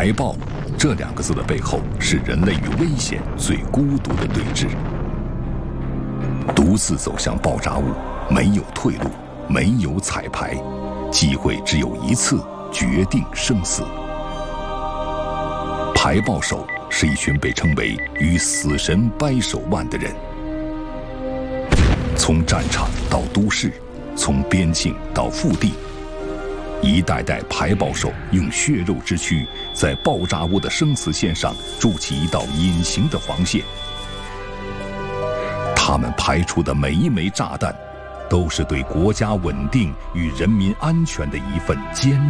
排爆这2个字的背后，是人类与危险最孤独的对峙。独自走向爆炸物，没有退路，没有彩排，机会只有一次，决定生死。排爆手是一群被称为与死神掰手腕的人，从战场到都市，从边境到腹地，一代代排爆手用血肉之躯，在爆炸物的生死线上筑起一道隐形的防线。他们排出的每一枚炸弹，都是对国家稳定与人民安全的一份坚